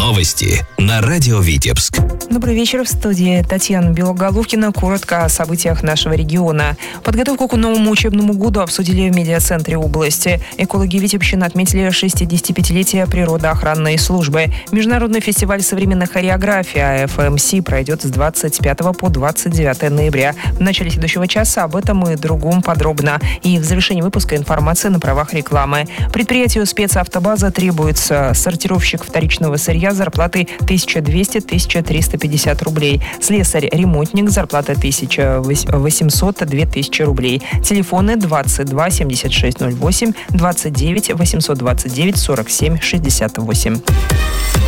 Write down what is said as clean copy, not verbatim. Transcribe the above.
Новости на радио Витебск. Добрый вечер, в студии Татьяна Белоголовкина. Коротко о событиях нашего региона. Подготовку к новому учебному году обсудили в медиацентре области. Экологи Витебщины отметили 65-летие природоохранной службы. Международный фестиваль современной хореографии АФМС пройдет с 25 по 29 ноября. В начале следующего часа об этом и другом подробно. И в завершении выпуска информация на правах рекламы. Предприятию спецавтобаза требуется сортировщик вторичного сырья зарплатой 1200-1350 рублей. Слесарь-ремонтник зарплата 1800-2000 рублей. Телефоны 22 76 08, 29 829 47 68.